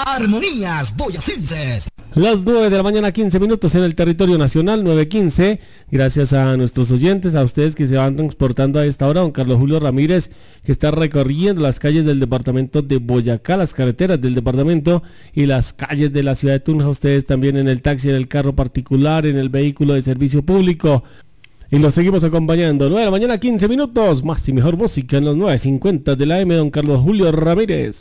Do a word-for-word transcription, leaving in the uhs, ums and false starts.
Armonías Boyacenses. Las nueve de la mañana, quince minutos en el territorio nacional, nueve quince. Gracias a nuestros oyentes, a ustedes que se van transportando a esta hora. Don Carlos Julio Ramírez, que está recorriendo las calles del departamento de Boyacá, las carreteras del departamento y las calles de la ciudad de Tunja. Ustedes también en el taxi, en el carro particular, en el vehículo de servicio público. Y los seguimos acompañando. nueve de la mañana, quince minutos. Más y mejor música en los nueve cincuenta de la M. Don Carlos Julio Ramírez.